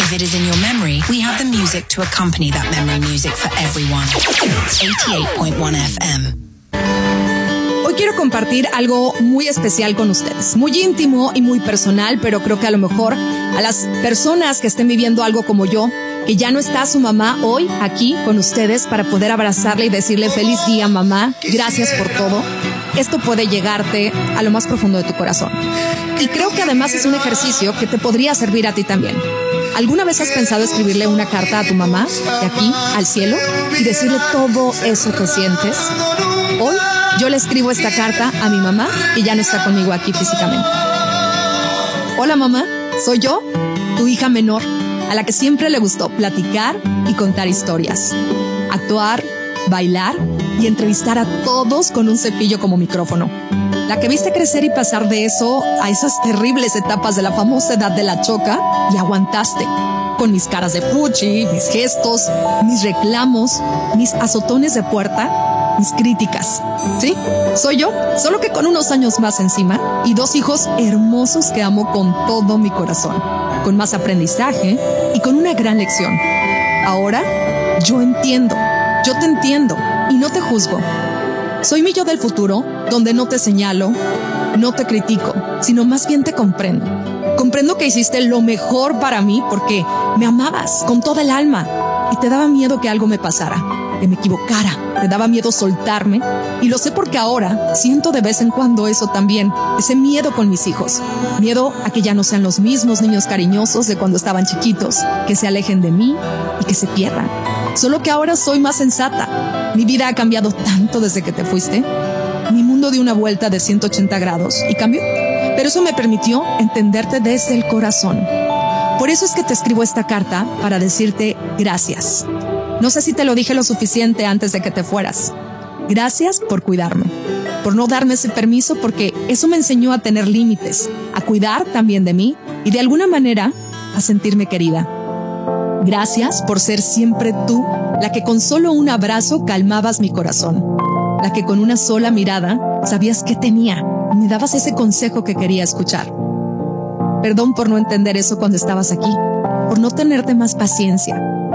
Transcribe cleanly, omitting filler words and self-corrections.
If it is in your memory, we have the music to accompany that memory music for everyone. 88.1 FM. Hoy quiero compartir algo muy especial con ustedes, muy íntimo y muy personal, pero creo que a lo mejor a las personas que estén viviendo algo como yo, que ya no está su mamá hoy aquí con ustedes para poder abrazarle y decirle feliz día, mamá, gracias por todo. Esto puede llegarte a lo más profundo de tu corazón. Y creo que además es un ejercicio que te podría servir a ti también. ¿Alguna vez has pensado escribirle una carta a tu mamá de aquí al cielo y decirle todo eso que sientes? Hoy yo le escribo esta carta a mi mamá, que ya no está conmigo aquí físicamente. Hola mamá, soy yo, tu hija menor, a la que siempre le gustó platicar y contar historias, actuar, bailar y entrevistar a todos con un cepillo como micrófono. La que viste crecer y pasar de eso a esas terribles etapas de la famosa edad de la choca y aguantaste. Con mis caras de fuchi, mis gestos, mis reclamos, mis azotones de puerta, mis críticas. ¿Sí? Soy yo, solo que con unos años más encima y 2 hijos hermosos que amo con todo mi corazón, con más aprendizaje y con una gran lección. Ahora, yo entiendo, yo te entiendo y no te juzgo. Soy mi yo del futuro, donde no te señalo, no te critico, sino más bien te comprendo. Comprendo que hiciste lo mejor para mí porque me amabas con toda el alma y te daba miedo que algo me pasara, que me equivocara, te daba miedo soltarme y lo sé porque ahora siento de vez en cuando eso también, ese miedo con mis hijos. Miedo a que ya no sean los mismos niños cariñosos de cuando estaban chiquitos, que se alejen de mí y que se pierdan. Solo que ahora soy más sensata. Mi vida ha cambiado tanto desde que te fuiste. Mi mundo dio una vuelta de 180 grados y cambió. Pero eso me permitió entenderte desde el corazón. Por eso es que te escribo esta carta para decirte gracias. No sé si te lo dije lo suficiente antes de que te fueras. Gracias por cuidarme, por no darme ese permiso porque eso me enseñó a tener límites, a cuidar también de mí y de alguna manera a sentirme querida. Gracias por ser siempre tú, la que con solo un abrazo calmabas mi corazón, la que con una sola mirada sabías qué tenía y me dabas ese consejo que quería escuchar. Perdón por no entender eso cuando estabas aquí, por no tenerte más paciencia,